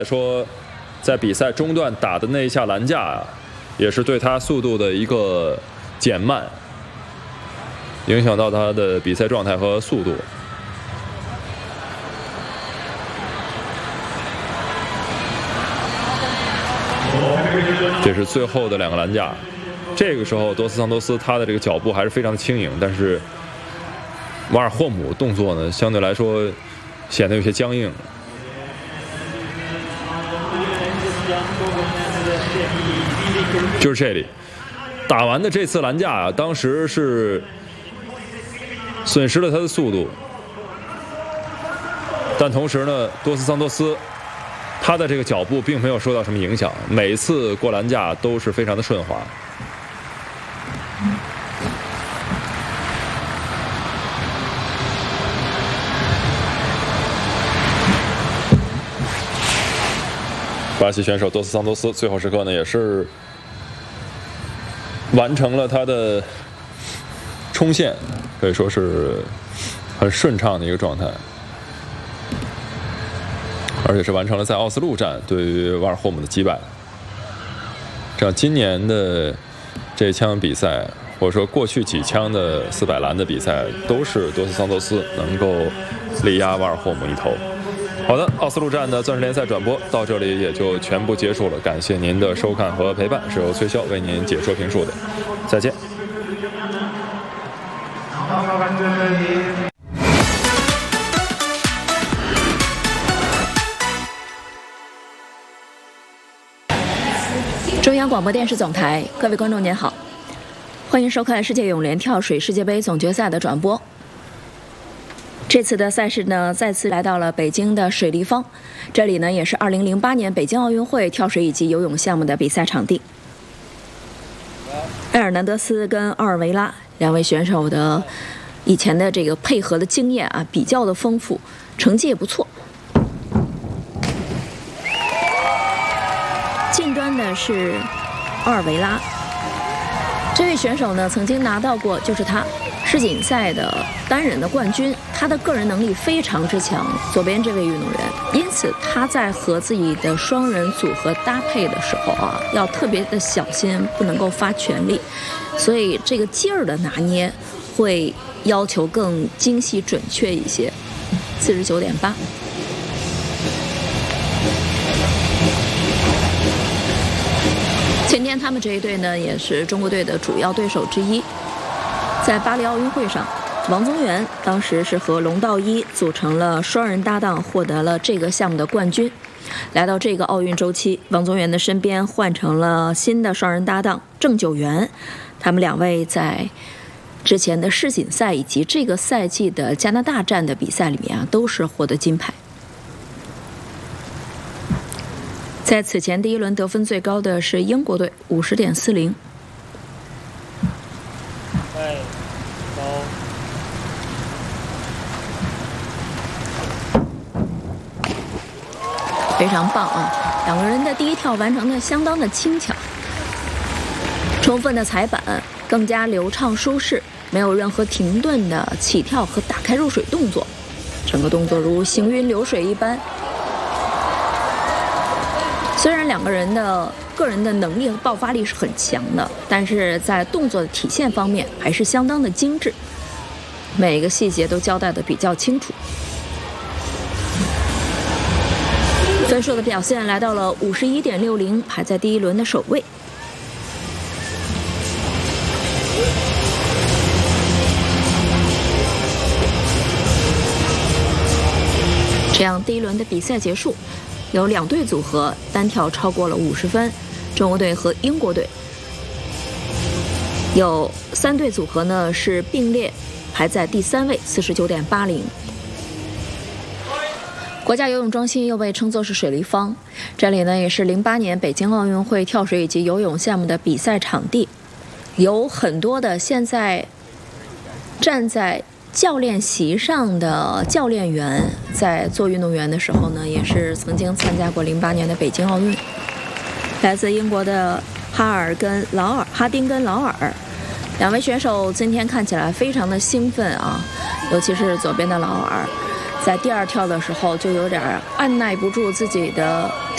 说，在比赛中段打的那一下栏架啊，也是对他速度的一个减慢，影响到他的比赛状态和速度。这是最后的2个栏架，这个时候多斯桑托斯他的这个脚步还是非常的轻盈，但是瓦尔霍姆动作呢相对来说显得有些僵硬。就是这里打完的这次栏架啊，当时是损失了他的速度，但同时呢，多斯桑托斯他的这个脚步并没有受到什么影响，每次过栏架都是非常的顺滑。巴西选手多斯桑托斯最后时刻呢，也是完成了他的冲线，可以说是很顺畅的一个状态，而且是完成了在奥斯陆站对于瓦尔霍姆的击败。这样，今年的这枪比赛，或者说过去几枪的400栏的比赛，都是多斯桑托斯能够力压瓦尔霍姆一头。好的，奥斯陆站的钻石联赛转播到这里也就全部结束了，感谢您的收看和陪伴，是由崔潇为您解说评述的，再见。 中央广播电视总台，各位观众您好，欢迎收看世界泳联跳水世界杯总决赛的转播。这次的赛事呢，再次来到了北京的水立方，这里呢也是2008年北京奥运会跳水以及游泳项目的比赛场地。埃尔南德斯跟奥尔维拉2位选手的以前的这个配合的经验啊，比较的丰富，成绩也不错。近端的是奥尔维拉，这位选手呢曾经拿到过，就是他世锦赛的单人的冠军，他的个人能力非常之强。左边这位运动员，因此他在和自己的双人组合搭配的时候啊，要特别的小心，不能够发全力，所以这个劲儿的拿捏会要求更精细准确一些。49.8。前天他们这一队呢，也是中国队的主要对手之一。在巴黎奥运会上，王宗源当时是和龙道一组成了双人搭档，获得了这个项目的冠军。来到这个奥运周期，王宗源的身边换成了新的双人搭档郑九元，他们2位在之前的世锦赛以及这个赛季的加拿大站的比赛里面啊，都是获得金牌。在此前第1轮得分最高的是英国队50.40。非常棒啊！2个人的第一跳完成的相当的轻巧，充分的踩板，更加流畅舒适，没有任何停顿的起跳和打开入水动作，整个动作如行云流水一般。虽然2个人的个人的能力和爆发力是很强的，但是在动作的体现方面还是相当的精致，每个细节都交代的比较清楚。分数的表现来到了51.60，排在第1轮的首位。这样第1轮的比赛结束，有2队组合单跳超过了50分，中国队和英国队。有3队组合呢是并列排在第3位，49.80。国家游泳中心又被称作是水立方，这里呢也是08年北京奥运会跳水以及游泳项目的比赛场地，有很多的现在站在教练席上的教练员，在做运动员的时候呢，也是曾经参加过08年的北京奥运。来自英国的哈丁跟劳尔2位选手今天看起来非常的兴奋啊，尤其是左边的劳尔。在第2跳的时候就有点按耐不住自己的